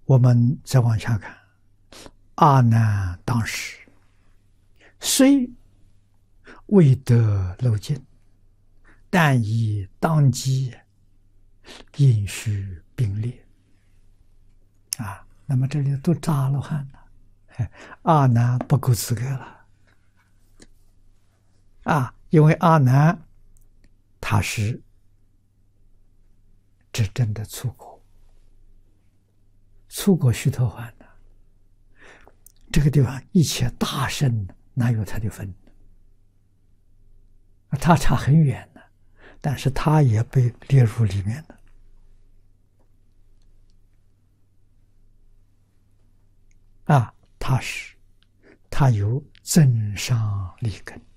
我们再往下看，阿难当时虽未得漏尽，但以当机应须并列。那么这里都扎了汉了，阿难不够资格了。因为阿难他是真正的出国须陀洹的，这个地方一切大圣哪有他的份？他差很远的，但是他也被列入里面的。他有增上利根。